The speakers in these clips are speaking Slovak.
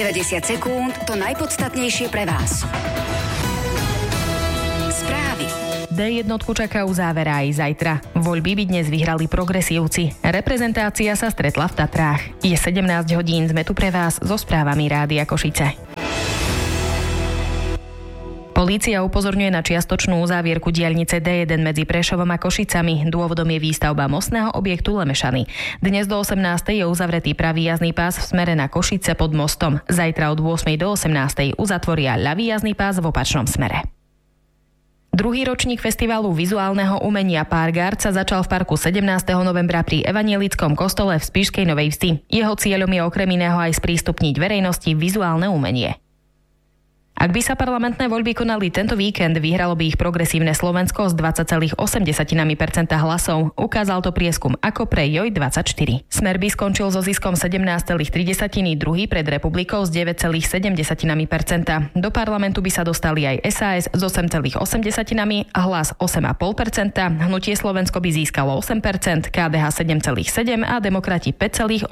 90 sekúnd, to najpodstatnejšie pre vás. Správy. D1 čakajú záver aj zajtra. Voľby by dnes vyhrali progresívci. Reprezentácia sa stretla v Tatrách. Je 17 hodín, sme tu pre vás so správami Rádia Košice. Polícia upozorňuje na čiastočnú uzávierku diaľnice D1 medzi Prešovom a Košicami. Dôvodom je výstavba mostného objektu Lemešany. Dnes do 18. je uzavretý pravý jazdný pás v smere na Košice pod mostom. Zajtra od 8. do 18. uzatvoria ľavý jazdný pás v opačnom smere. Druhý ročník festivalu vizuálneho umenia Pargard sa začal v parku 17. novembra pri Evanjelickom kostole v Spišskej Novej Vsi. Jeho cieľom je okrem iného aj sprístupniť verejnosti vizuálne umenie. Ak by sa parlamentné voľby konali tento víkend, vyhralo by ich progresívne Slovensko s 20,8% hlasov. Ukázal to prieskum Ako pre JOJ24. Smer by skončil so ziskom 17,3, druhý pred Republikou s 9,7%. Do parlamentu by sa dostali aj SAS s 8,8%, Hlas 8,5%, Hnutie Slovensko by získalo 8%, KDH 7,7% a Demokrati 5,8%.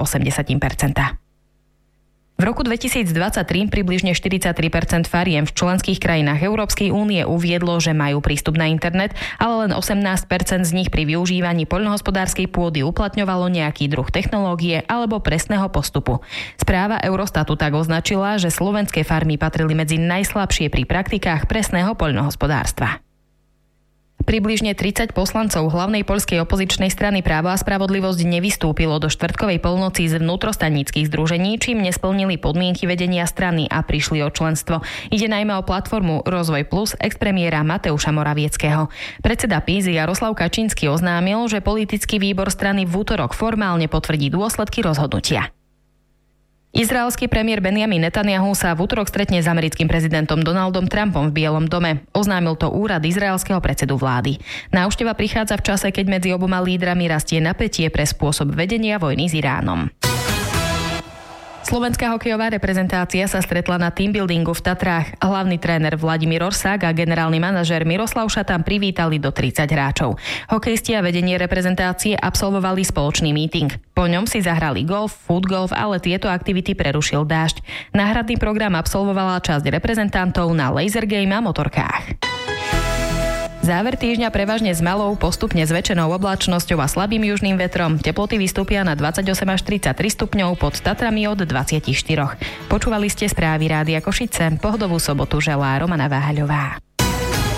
V roku 2023 približne 43% fariem v členských krajinách Európskej únie uviedlo, že majú prístup na internet, ale len 18% z nich pri využívaní poľnohospodárskej pôdy uplatňovalo nejaký druh technológie alebo presného postupu. Správa Eurostatu tak označila, že slovenské farmy patrili medzi najslabšie pri praktikách presného poľnohospodárstva. Približne 30 poslancov hlavnej poľskej opozičnej strany Právo a spravodlivosť nevystúpilo do štvrtkovej polnoci z vnútrostaníckych združení, čím nesplnili podmienky vedenia strany a prišli o členstvo. Ide najmä o platformu Rozvoj Plus expremiéra Mateuša Moravieckého. Predseda PiS Jaroslav Kačínsky oznámil, že politický výbor strany v útorok formálne potvrdí dôsledky rozhodnutia. Izraelský premiér Benjamin Netanjahu sa v útorok stretne s americkým prezidentom Donaldom Trumpom v Bielom dome. Oznámil to úrad izraelského predsedu vlády. Návšteva prichádza v čase, keď medzi oboma lídrami rastie napätie pre spôsob vedenia vojny s Iránom. Slovenská hokejová reprezentácia sa stretla na teambuildingu v Tatrách. Hlavný tréner Vladimír Orsák a generálny manažér Miroslav Šatan privítali do 30 hráčov. Hokejisti a vedenie reprezentácie absolvovali spoločný meeting. Po ňom si zahrali golf, footgolf, ale tieto aktivity prerušil dážď. Náhradný program absolvovala časť reprezentantov na laser game a motorkách. Záver týždňa prevažne s malou, postupne zväčšenou oblačnosťou a slabým južným vetrom. Teploty vystúpia na 28 až 33 stupňov, pod Tatrami od 24. Počúvali ste správy Rádia Košice. Pohodovú sobotu želá Romana Váhaľová.